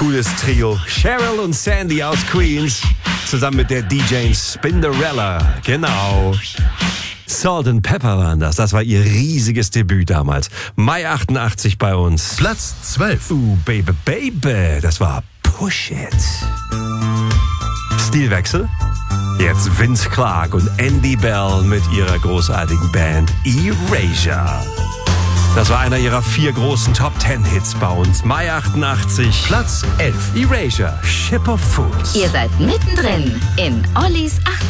cooles Trio. Cheryl und Sandy aus Queens. Zusammen mit der DJ Spinderella. Genau. Salt and Pepper waren das. Das war ihr riesiges Debüt damals. Mai 88 bei uns. Platz 12. Baby, Baby. Das war Push It. Stilwechsel. Jetzt Vince Clarke und Andy Bell mit ihrer großartigen Band Erasure. Das war einer ihrer 4 großen Top-10-Hits bei uns. Mai 88. Platz 11. Erasure, Ship of Fools. Ihr seid mittendrin in Ollis 80